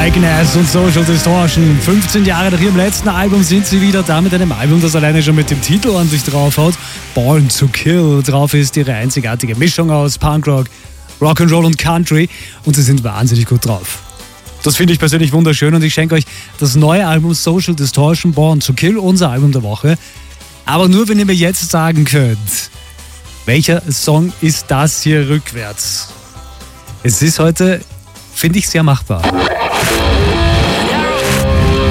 Agnes und Social Distortion. 15 Jahre nach ihrem letzten Album sind sie wieder da mit einem Album, das alleine schon mit dem Titel an sich drauf hat. Born to Kill. Drauf ist ihre einzigartige Mischung aus Punkrock, Rock'n'Roll und Country. Und sie sind wahnsinnig gut drauf. Das finde ich persönlich wunderschön und ich schenke euch das neue Album Social Distortion, Born to Kill, unser Album der Woche. Aber nur, wenn ihr mir jetzt sagen könnt, welcher Song ist das hier rückwärts? Es ist heute, finde ich, sehr machbar.